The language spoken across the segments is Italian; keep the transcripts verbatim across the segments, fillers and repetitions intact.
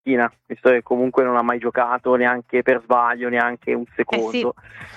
panchina, visto che comunque non ha mai giocato neanche per sbaglio, neanche un secondo. Eh sì.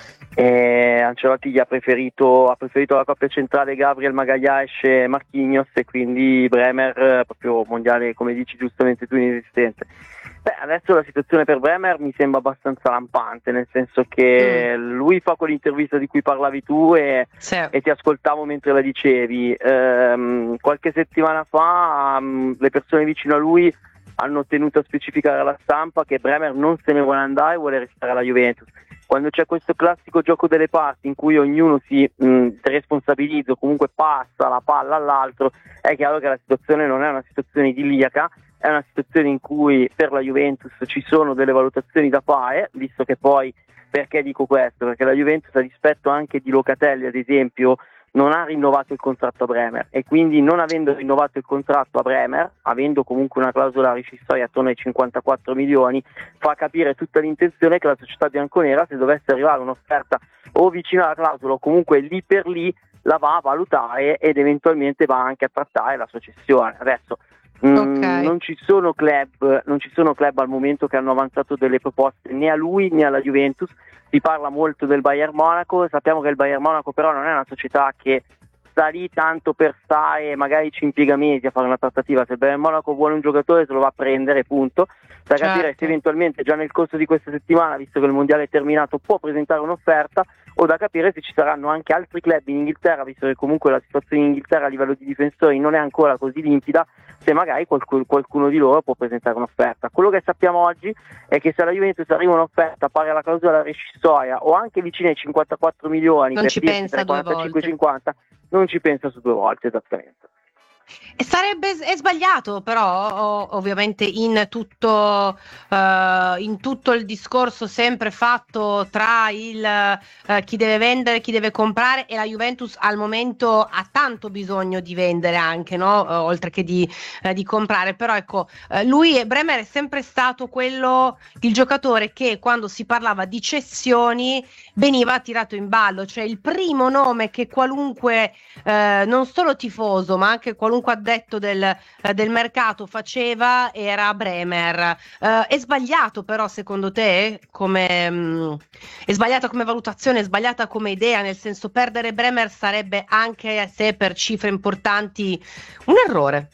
E Ancelotti gli ha preferito, ha preferito la coppia centrale Gabriel Magalhaes e Marquinhos, e quindi Bremer proprio mondiale, come dici giustamente tu, inesistente. Beh, adesso la situazione per Bremer mi sembra abbastanza lampante, nel senso che mm. lui fa quell'intervista di cui parlavi tu e, sì. e ti ascoltavo mentre la dicevi. Ehm, qualche settimana fa um, le persone vicino a lui hanno tenuto a specificare alla stampa che Bremer non se ne vuole andare e vuole restare alla Juventus. Quando c'è questo classico gioco delle parti in cui ognuno si mh, responsabilizza o comunque passa la palla all'altro, è chiaro che la situazione non è una situazione idilliaca, è una situazione in cui per la Juventus ci sono delle valutazioni da fare, visto che poi, perché dico questo? Perché la Juventus, a dispetto anche di Locatelli ad esempio, non ha rinnovato il contratto a Bremer, e quindi non avendo rinnovato il contratto a Bremer, avendo comunque una clausola rescissoria attorno ai cinquantaquattro milioni, fa capire tutta l'intenzione che la società bianconera, se dovesse arrivare un'offerta o vicino alla clausola o comunque lì per lì, la va a valutare ed eventualmente va anche a trattare la sua cessione. Adesso mh, okay. non ci sono club, non ci sono club al momento che hanno avanzato delle proposte né a lui né alla Juventus. Si parla molto del Bayern Monaco, sappiamo che il Bayern Monaco però non è una società che sta lì tanto per stare, magari ci impiega mesi a fare una trattativa. Se il Bayern Monaco vuole un giocatore se lo va a prendere, punto. Da certo. capire se eventualmente già nel corso di questa settimana, visto che il mondiale è terminato, può presentare un'offerta, o da capire se ci saranno anche altri club in Inghilterra, visto che comunque la situazione in Inghilterra a livello di difensori non è ancora così limpida, se magari qualcuno, qualcuno di loro può presentare un'offerta. Quello che sappiamo oggi è che se alla Juventus arriva un'offerta pari alla clausola rescissoria o anche vicina ai cinquantaquattro milioni, non per ci pensa due quarantacinque cinquanta, non ci pensa su due volte, esattamente. E sarebbe è sbagliato però ovviamente in tutto uh, in tutto il discorso sempre fatto tra il uh, chi deve vendere, chi deve comprare, e la Juventus al momento ha tanto bisogno di vendere anche, no? Uh, oltre che di, uh, di comprare. Però ecco, uh, lui e Bremer è sempre stato quello, il giocatore che quando si parlava di cessioni veniva tirato in ballo, cioè il primo nome che qualunque uh, non solo tifoso ma anche qualunque addetto del, eh, del mercato faceva era Bremer. Uh, è sbagliato però secondo te come mh, è sbagliata come valutazione, è sbagliata come idea, nel senso, perdere Bremer sarebbe anche se per cifre importanti un errore?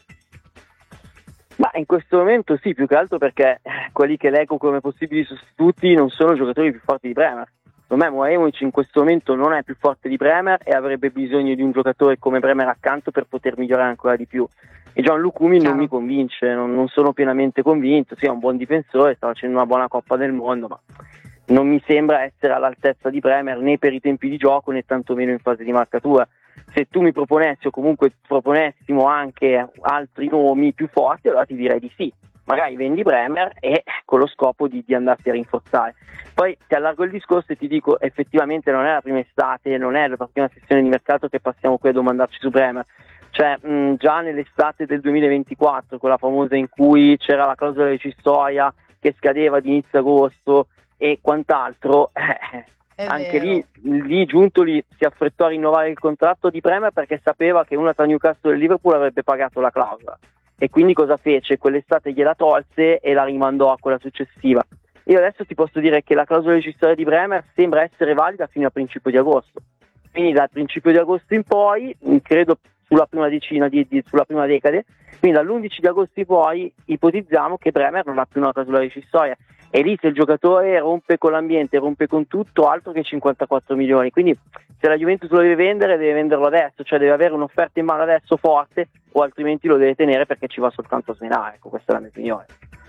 Ma in questo momento sì, più che altro perché quelli che leggo come possibili sostituti non sono giocatori più forti di Bremer. Secondo me Mourinho in questo momento non è più forte di Bremer e avrebbe bisogno di un giocatore come Bremer accanto per poter migliorare ancora di più. E Gianluca Umi non mi convince, non, non sono pienamente convinto. Sì, è un buon difensore, sta facendo una buona Coppa del Mondo, ma non mi sembra essere all'altezza di Bremer né per i tempi di gioco né tantomeno in fase di marcatura. Se tu mi proponessi o comunque proponessimo anche altri nomi più forti, allora ti direi di sì. Magari vendi Bremer e con lo scopo di, di andarti a rinforzare. Poi ti allargo il discorso e ti dico, effettivamente non è la prima estate, non è la prima sessione di mercato che passiamo qui a domandarci su Bremer. Cioè mh, già nell'estate del duemilaventiquattro, quella famosa in cui c'era la clausola rescissoria che scadeva ad inizio agosto e quant'altro, eh, anche lì, lì Giuntoli si affrettò a rinnovare il contratto di Bremer perché sapeva che una tra Newcastle e Liverpool avrebbe pagato la clausola. E quindi cosa fece? Quell'estate gliela tolse e la rimandò a quella successiva. Io adesso ti posso dire che la clausola rescissoria di Bremer sembra essere valida fino al principio di agosto. Quindi dal principio di agosto in poi, credo sulla prima decina di, di sulla prima decade, quindi dall'undici di agosto in poi ipotizziamo che Bremer non ha più una clausola rescissoria. E lì se il giocatore rompe con l'ambiente, rompe con tutto, altro che cinquantaquattro milioni. Quindi se la Juventus lo deve vendere, deve venderlo adesso, cioè deve avere un'offerta in mano adesso forte, o altrimenti lo deve tenere perché ci va soltanto a smenare. Ecco, questa è la mia opinione.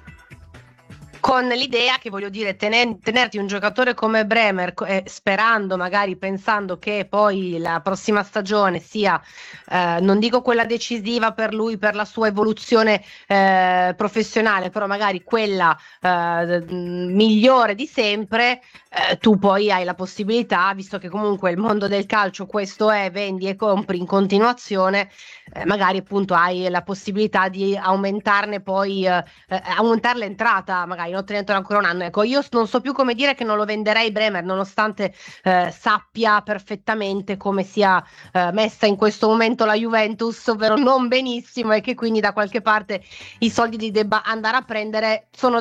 Con l'idea che, voglio dire, tener, tenerti un giocatore come Bremer, eh, sperando, magari pensando che poi la prossima stagione sia, eh, non dico quella decisiva per lui, per la sua evoluzione eh, professionale, però magari quella eh, migliore di sempre, eh, tu poi hai la possibilità, visto che comunque il mondo del calcio questo è, vendi e compri in continuazione, eh, magari appunto hai la possibilità di aumentarne poi, eh, aumentare l'entrata, magari no, hanno tenuto ancora un anno. Ecco, io non so più come dire che non lo venderei Bremer, nonostante eh, sappia perfettamente come sia eh, messa in questo momento la Juventus, ovvero non benissimo, e che quindi da qualche parte i soldi li debba andare a prendere. Sono